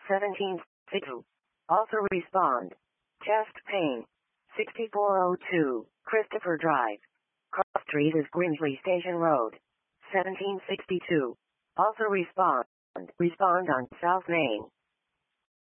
1762. Also respond. Chest pain. 6402, Christopher Drive. Cross Street is Grimsley Station Road. 1762. Also respond. Respond on South Main.